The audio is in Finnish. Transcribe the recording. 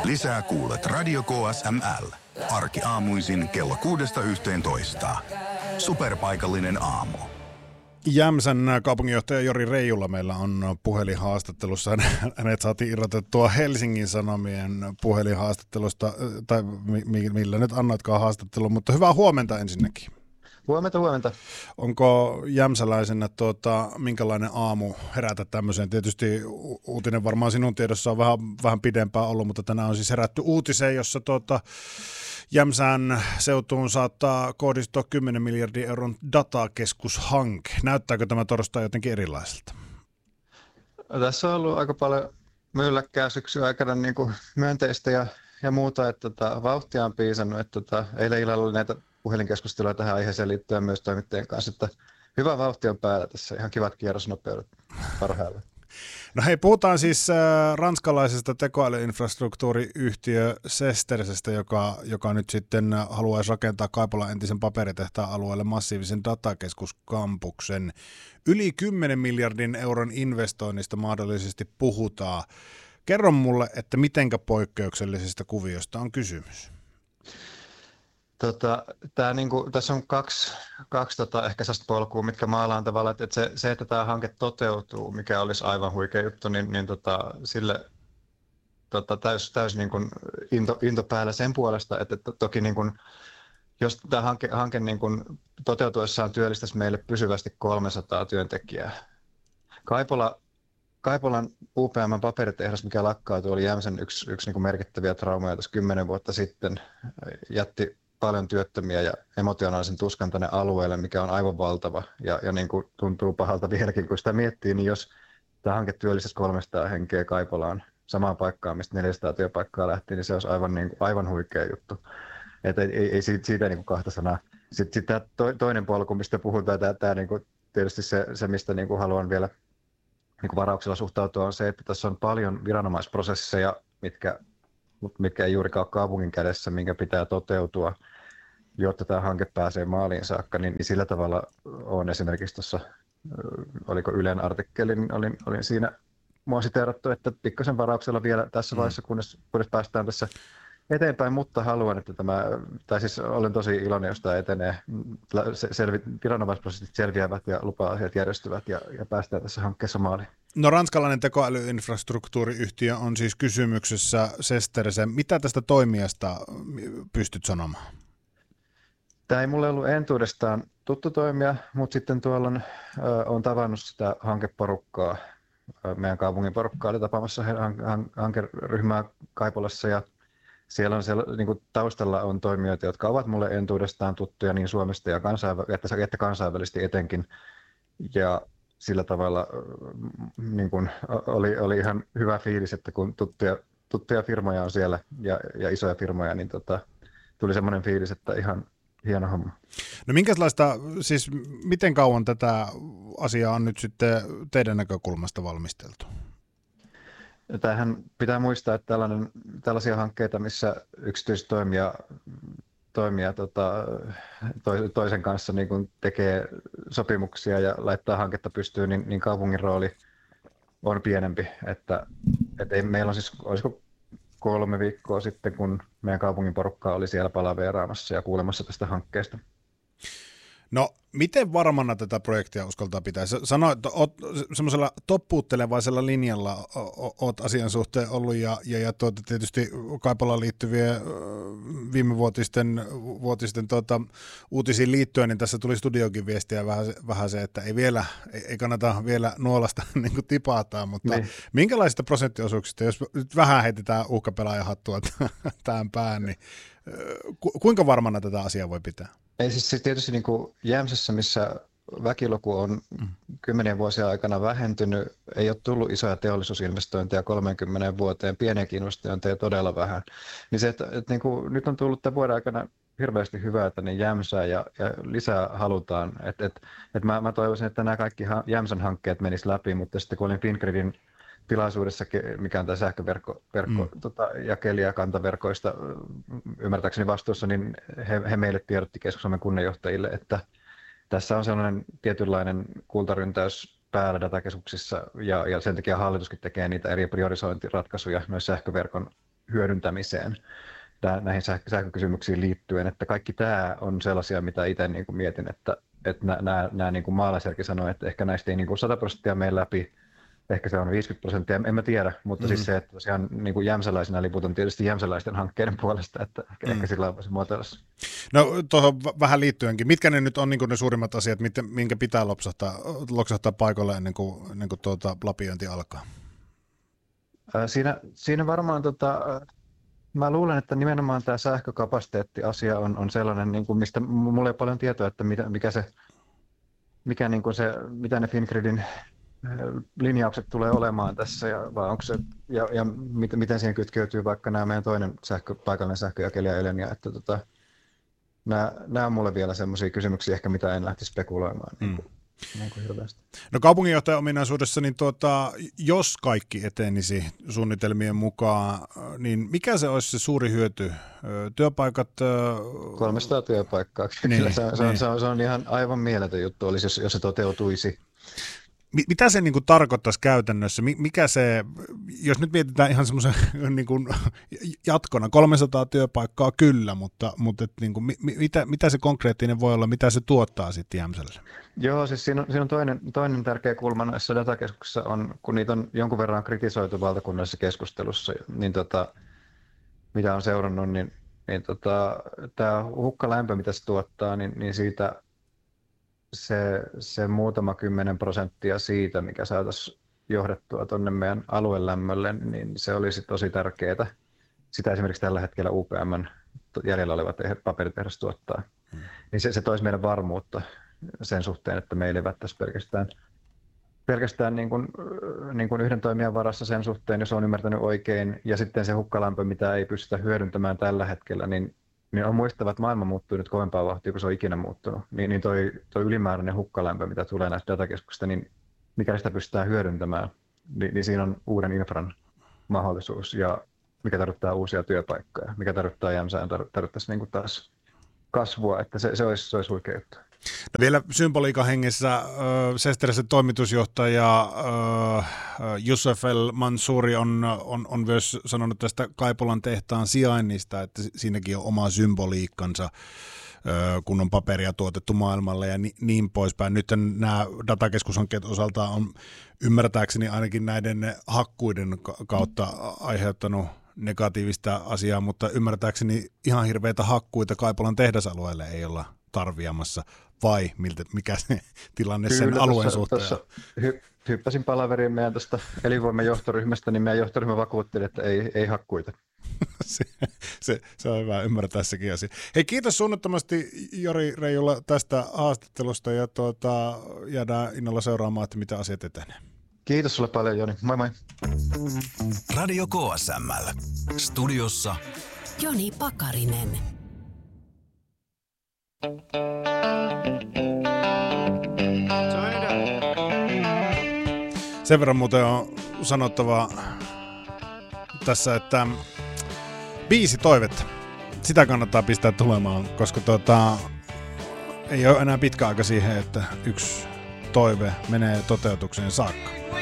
Lisää kuulet Radio KSML. Arkiaamuisin kello 6–11. Superpaikallinen aamu. Jämsän kaupunginjohtaja Jori Reijola meillä on puhelinhaastattelussa. Hänet saatiin irrotettua Helsingin Sanomien puhelinhaastattelusta, tai millä nyt annoitkaan haastattelun, mutta hyvää huomenta ensinnäkin. Huomenta. Onko jämsäläisenä minkälainen aamu herätä tämmöiseen? Tietysti uutinen varmaan sinun tiedossa on vähän pidempään ollut, mutta tänään on siis herätty uutiseen, jossa Jämsän seutuun saattaa kohdistua 10 miljardin euron datakeskushanke. Näyttääkö tämä torstai jotenkin erilaiselta? Tässä on ollut aika paljon mylläkkää syksyn aikana niin kuin myönteistä ja muuta, että vauhtia on piisannut. Että eilen illalla oli näitä puhelinkeskustelua tähän aiheeseen liittyen myös toimittajien kanssa, että hyvä vauhti on päällä tässä, ihan kivat kierrosnopeudet parhaillaan. No hei, puhutaan siis ranskalaisesta tekoälyinfrastruktuuriyhtiö Sestersestä, joka nyt sitten haluaisi rakentaa Kaipolan entisen paperitehtaan alueelle massiivisen datakeskuskampuksen. Yli 10 miljardin euron investoinnista mahdollisesti puhutaan. Kerro mulle, että mitenkä poikkeuksellisesta kuviosta on kysymys? Tässä on kaksi ehkä sellaista polkua, mitkä maalaan tavallaan, että se, että tämä hanke toteutuu, mikä olisi aivan huikea juttu, niin sille täys niin kuin into päällä sen puolesta, että toki niin kuin, jos tämä hanke niin kuin toteutuessaan työllistäisi meille pysyvästi 300 työntekijää. Kaipolan UPM:n paperitehdas, mikä lakkautui, oli Jämsän yksi niin kuin merkittäviä traumoja tässä 10 vuotta sitten, jätti paljon työttömiä ja emotionaalisen tuskan tänne alueelle, mikä on aivan valtava ja niin kuin tuntuu pahalta vieläkin, kun sitä miettii, niin jos tämä hanke työllistäisi 300 henkeä Kaipolaan samaan paikkaan, mistä 400 työpaikkaa lähti, niin se olisi aivan huikea juttu. Että ei siitä niin kuin kahta sanaa. Sitten tämä toinen polku, mistä puhutaan, tämä niin kuin tietysti se mistä niin kuin haluan vielä niin kuin varauksella suhtautua, on se, että tässä on paljon viranomaisprosesseja, mitkä ei juurikaan ole kaupungin kädessä, minkä pitää toteutua, jotta tämä hanke pääsee maaliin saakka, niin sillä tavalla on esimerkiksi tuossa, oliko Ylen artikkeli, niin olin siinä mua siteerattu, että pikkasen varauksella vielä tässä vaiheessa, kunnes päästään tässä eteenpäin, mutta haluan, että olen tosi iloinen, jos tämä etenee, viranomaisprosessit selviävät ja lupa-asiat järjestyvät ja päästään tässä hankkeessa maaliin. No ranskalainen tekoälyinfrastruktuuriyhtiö on siis kysymyksessä Sesterse. Mitä tästä toimijasta pystyt sanomaan? Tämä ei mulle ollut entuudestaan tuttu toimija, mutta sitten tuolla on tavannut sitä hankeporukkaa. Meidän kaupungin porukkaa oli tapaamassa hankeryhmää Kaipolassa ja siellä on niin kuin taustalla on toimijoita, jotka ovat mulle entuudestaan tuttuja niin Suomesta ja että kansainvälisesti etenkin. Ja sillä tavalla niin kuin oli ihan hyvä fiilis, että kun tuttuja firmoja on siellä ja isoja firmoja, niin tuli semmoinen fiilis, että ihan hieno homma. No siis miten kauan tätä asiaa on nyt sitten teidän näkökulmasta valmisteltu? Tämähän pitää muistaa, että tällaisia hankkeita, missä yksityistoimija toisen kanssa niin kun tekee sopimuksia ja laittaa hanketta pystyyn, niin kaupungin rooli on pienempi. Että meillä on siis, olisiko 3 viikkoa sitten, kun meidän kaupungin porukka oli siellä palaveeraamassa ja kuulemassa tästä hankkeesta. No, miten varmana tätä projektia uskaltaa pitää? Sanoit, että olet semmoisella toppuuttelevaisella linjalla olet asian suhteen ollut ja tietysti Kaipolaan liittyviä viimevuotisten uutisiin liittyen, niin tässä tuli studiokin viestiä vähän se, että ei kannata vielä nuolasta niin kuin tipaataan, mutta niin. Minkälaisista prosenttiosuuksista, jos nyt vähän heitetään uhkapelaajan hattua tähän päähän, niin kuinka varmana tätä asiaa voi pitää? Ei siis tietysti niin kuin Jämsässä, missä väkiluku on 10 vuosien aikana vähentynyt, ei ole tullut isoja teollisuusinvestointeja 30 vuoteen, pieniäkin investointeja todella vähän. Niin se, että niin kuin nyt on tullut tämän vuoden aikana hirveästi hyvää tänne Jämsään ja lisää halutaan. Mä toivoisin, että nämä kaikki Jämsän hankkeet menis läpi, mutta sitten kun olin Fingridin tilaisuudessa, mikä on tämä sähköverkkojakelija kantaverkoista ymmärtääkseni vastuussa, niin he meille tiedotti Keski-Suomen kunnanjohtajille, että tässä on sellainen tietynlainen kultaryntäys päällä datakeskuksissa ja sen takia hallituskin tekee niitä eri priorisointiratkaisuja noissa sähköverkon hyödyntämiseen näihin sähkökysymyksiin liittyen, että kaikki tämä on sellaisia, mitä itse niin kuin mietin, että nämä niin kuin maalaisjärki sanoo, että ehkä näistä ei niin kuin 100% mene läpi, ehkä se on 50%, en mä tiedä, mutta siis se, että tosiaan niin kuin jämsäläisenä liput on tietysti jämsäläisten hankkeiden puolesta, että ehkä sillä voisi muotoilla. No tuohon vähän liittyenkin, mitkä ne nyt on niin kuin ne suurimmat asiat, minkä pitää loksahtaa paikalle ennen kuin lapiointi alkaa? Siinä varmaan mä luulen, että nimenomaan tämä sähkökapasiteetti-asia on sellainen, niin kuin, mistä mulla ei ole paljon tietoa, että mitä ne Fingridin linjaukset tulee olemaan tässä, vai onko se, ja miten siihen kytkeytyy vaikka nämä meidän toinen paikallinen sähköjakelija Elenia, että nämä on mulle vielä sellaisia kysymyksiä ehkä, mitä en lähtisi spekuloimaan. No kaupunginjohtajan ominaisuudessa, niin jos kaikki etenisi suunnitelmien mukaan, niin mikä se olisi se suuri hyöty? Työpaikat? 300 työpaikkaa. Niin, se on ihan aivan mieletön juttu olisi, jos se toteutuisi. Mitä se niin kuin tarkoittaisi käytännössä? Mikä se, jos nyt mietitään ihan semmoisen niin kuin jatkona, 300 työpaikkaa kyllä, mutta niin kuin, mitä se konkreettinen voi olla, mitä se tuottaa sitten Jämsälle? Joo, siis siinä on toinen tärkeä kulma näissä datakeskuksissa on, kun niitä on jonkun verran kritisoitu valtakunnallisessa keskustelussa, niin mitä on seurannut, niin tämä hukkalämpö, mitä se tuottaa, niin siitä se muutama 10% siitä, mikä saataisiin johdettua tuonne meidän aluelämmölle, niin se olisi tosi tärkeää. Sitä esimerkiksi tällä hetkellä UPM:n jäljellä oleva paperitehdas tuottaa. Niin se toisi meidän varmuutta sen suhteen, että me ei levättäisi pelkästään niin kuin yhden toimijan varassa sen suhteen, jos on ymmärtänyt oikein. Ja sitten se hukkalämpö, mitä ei pystytä hyödyntämään tällä hetkellä, niin on muistava, että maailma muuttuu nyt kovempaa vauhtia, kun se on ikinä muuttunut. Niin toi ylimääräinen hukkalämpö, mitä tulee näistä datakeskuksista, niin mikäli sitä pystytään hyödyntämään, niin siinä on uuden infran mahdollisuus, ja mikä tarkoittaa uusia työpaikkoja, mikä tarkoittaa Jämsään, tarkoittaisi niin kuin taas kasvua, että se olisi huikea juttu. No vielä symboliikan hengessä Sesterisen toimitusjohtaja Youssef El Mansouri on myös sanonut tästä Kaipolan tehtaan sijainnista, että siinäkin on oma symboliikkansa, kun on paperia tuotettu maailmalle ja niin poispäin. Nyt nämä datakeskushankkeet osaltaan on ymmärtääkseni ainakin näiden hakkuiden kautta aiheuttanut negatiivista asiaa, mutta ymmärtääkseni ihan hirveitä hakkuita Kaipolan tehdasalueelle ei olla tarviamassa, vai mikä se tilanne kyllä, sen alueen suhteen? Hyppäsin palaveriin meidän tuosta elinvoiman johtoryhmästä, niin meidän johtoryhmä vakuutteli, että ei hakkuita. se on hyvä ymmärtää sekin asia. Hei, kiitos suunnattomasti Jori Reijola tästä haastattelusta, ja jäädään innolla seuraamaan, että mitä asiat etenee. Kiitos sulle paljon, Joni. Moi moi. Radio KSML. Studiossa Joni Pakarinen. Sen verran muuten on sanottava tässä, että biisi toivetta. Sitä kannattaa pistää tulemaan, koska ei ole enää pitkä aika siihen, että yksi toive menee toteutukseen saakka.